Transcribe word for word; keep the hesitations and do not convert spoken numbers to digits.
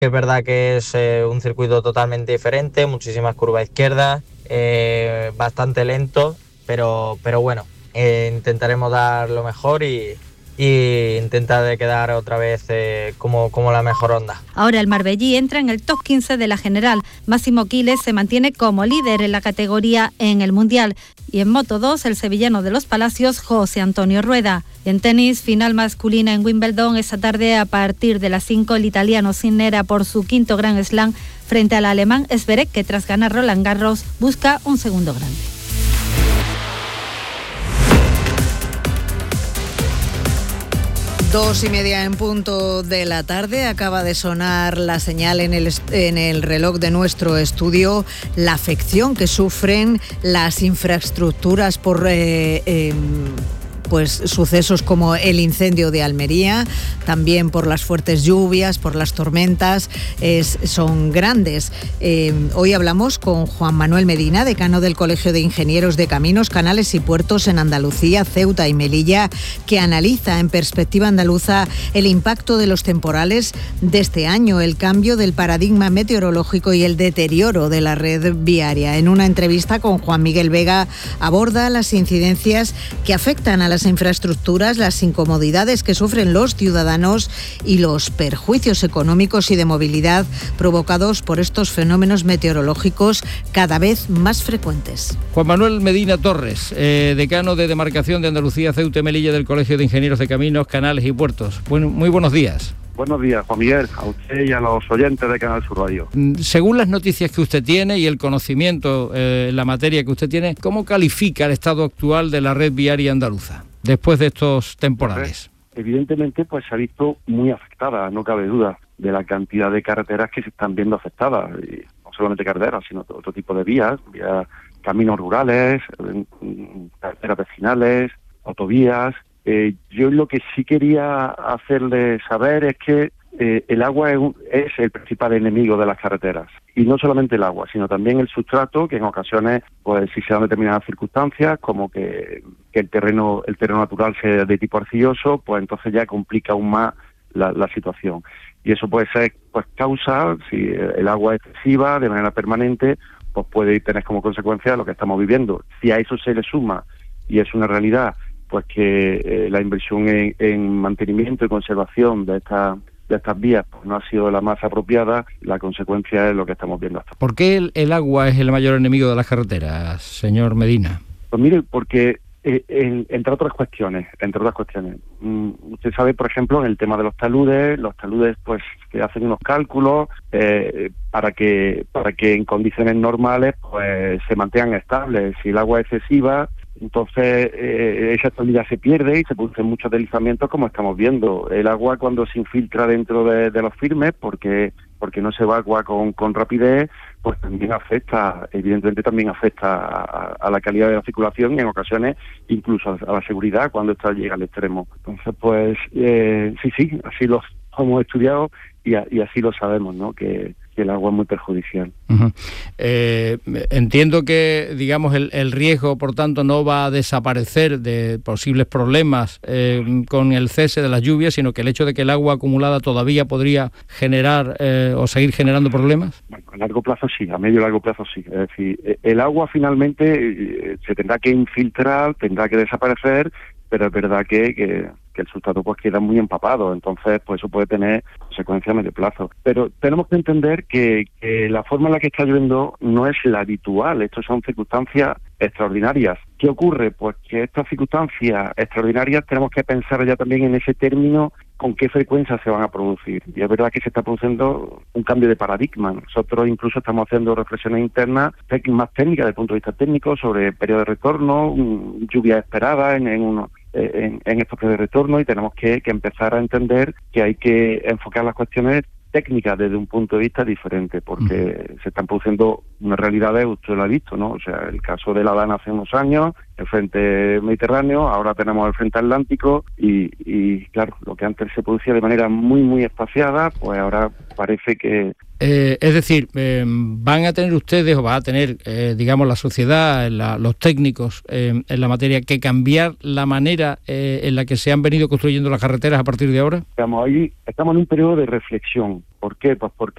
Es verdad que es eh, un circuito totalmente diferente, muchísimas curvas izquierdas, eh, bastante lento, pero, pero bueno, eh, intentaremos dar lo mejor y, y intentar de quedar otra vez eh, como, como la mejor onda. Ahora el Marbellí entra en el top quince de la general. Máximo Quiles se mantiene como líder en la categoría en el Mundial. Y en Moto dos, el sevillano de los Palacios, José Antonio Rueda. En tenis, final masculina en Wimbledon esta tarde a partir de las cinco, el italiano Sinner por su quinto Grand Slam frente al alemán Zverev, que tras ganar Roland Garros busca un segundo grande. Dos y media en punto de la tarde, acaba de sonar la señal en el, en el reloj de nuestro estudio, la afección que sufren las infraestructuras por eh, eh, pues sucesos como el incendio de Almería, también por las fuertes lluvias, por las tormentas, es, son grandes. Eh, hoy hablamos con Juan Manuel Medina, decano del Colegio de Ingenieros de Caminos, Canales y Puertos en Andalucía, Ceuta y Melilla, que analiza en perspectiva andaluza el impacto de los temporales de este año, el cambio del paradigma meteorológico y el deterioro de la red viaria. En una entrevista con Juan Miguel Vega aborda las incidencias que afectan a las infraestructuras, las incomodidades que sufren los ciudadanos y los perjuicios económicos y de movilidad provocados por estos fenómenos meteorológicos cada vez más frecuentes. Juan Manuel Medina Torres, eh, decano de Demarcación de Andalucía, Ceuta y Melilla del Colegio de Ingenieros de Caminos, Canales y Puertos. Bueno, muy buenos días. Buenos días, Juan Miguel, a usted y a los oyentes de Canal Sur Radio. Según las noticias que usted tiene y el conocimiento eh, en la materia que usted tiene, ¿cómo califica el estado actual de la red viaria andaluza después de estos temporales? Evidentemente, pues se ha visto muy afectada, no cabe duda, de la cantidad de carreteras que se están viendo afectadas. Y no solamente carreteras, sino otro tipo de vías, vías, caminos rurales, carreteras vecinales, autovías. Eh, yo lo que sí quería hacerle saber es que eh, el agua es, un, es el principal enemigo de las carreteras. Y no solamente el agua, sino también el sustrato, que en ocasiones, pues si se dan determinadas circunstancias, como que, que el terreno el terreno natural sea de tipo arcilloso, pues entonces ya complica aún más la, la situación. Y eso puede ser pues causa, si el agua es excesiva, de manera permanente, pues puede tener como consecuencia lo que estamos viviendo. Si a eso se le suma, y es una realidad, pues que eh, la inversión en, en mantenimiento y conservación de estas de estas vías pues no ha sido la más apropiada, la consecuencia es lo que estamos viendo hasta ahora. ¿Por qué el, el agua es el mayor enemigo de las carreteras, señor Medina? Pues mire, porque eh, en, entre otras cuestiones, entre otras cuestiones, mm, usted sabe, por ejemplo, en el tema de los taludes, los taludes pues que hacen unos cálculos eh, para que para que en condiciones normales pues se mantengan estables. Si el agua es excesiva, entonces eh, esa estabilidad se pierde y se producen muchos deslizamientos, como estamos viendo. El agua, cuando se infiltra dentro de, de los firmes, porque porque no se evacúa con, con rapidez, pues también afecta, evidentemente también afecta a, a la calidad de la circulación y en ocasiones incluso a, a la seguridad cuando esta llega al extremo. Entonces, pues eh, sí, sí, así lo hemos estudiado y, a, y así lo sabemos, ¿no? Que que el agua es muy perjudicial. Uh-huh. Eh, entiendo que, digamos, el, el riesgo, por tanto, no va a desaparecer de posibles problemas eh, con el cese de las lluvias, sino que el hecho de que el agua acumulada todavía podría generar eh, o seguir generando problemas. Bueno, a largo plazo sí, a medio y largo plazo sí. Es decir, el agua finalmente eh, se tendrá que infiltrar, tendrá que desaparecer, pero es verdad que, que, que el sustrato pues queda muy empapado, entonces pues eso puede tener consecuencias a medio plazo. Pero tenemos que entender que, que la forma en la que está lloviendo no es la habitual, estas son circunstancias extraordinarias. ¿Qué ocurre? Pues que estas circunstancias extraordinarias tenemos que pensar ya también en ese término con qué frecuencia se van a producir. Y es verdad que se está produciendo un cambio de paradigma. Nosotros incluso estamos haciendo reflexiones internas más técnicas desde el punto de vista técnico sobre periodo de retorno, lluvia esperada en, en, uno, en, en estos periodos de retorno, y tenemos que, que empezar a entender que hay que enfocar las cuestiones técnicas desde un punto de vista diferente, porque uh-huh. se están produciendo unas realidades, usted lo ha visto, ¿no? O sea, el caso de la Dana hace unos años, el frente mediterráneo, ahora tenemos el frente atlántico, y, y claro, lo que antes se producía de manera muy, muy espaciada, pues ahora parece que... Eh, es decir, eh, van a tener ustedes, o va a tener, eh, digamos, la sociedad, la, los técnicos eh, en la materia, que cambiar la manera eh, en la que se han venido construyendo las carreteras a partir de ahora. Estamos ahí, estamos en un periodo de reflexión. ¿Por qué? Pues porque